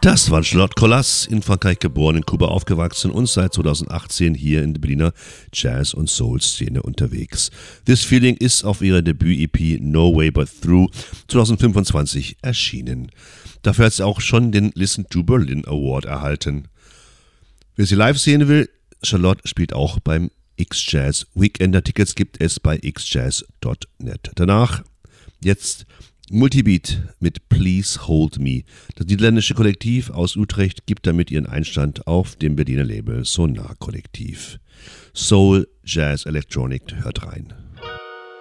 Das war Charlotte Collas, in Frankreich geboren, in Kuba aufgewachsen und seit 2018 hier in der Berliner Jazz- und Soul-Szene unterwegs. This Feeling ist auf ihrer Debüt-EP No Way But Through 2025 erschienen. Dafür hat sie auch schon den Listen to Berlin Award erhalten. Wer sie live sehen will, Charlotte spielt auch beim X-Jazz Weekender. Tickets gibt es bei xjazz.net. Danach jetzt Multibeat mit Please Hold Me. Das niederländische Kollektiv aus Utrecht gibt damit ihren Einstand auf dem Berliner Label Sonar Kollektiv. Soul, Jazz, Electronic, hört rein.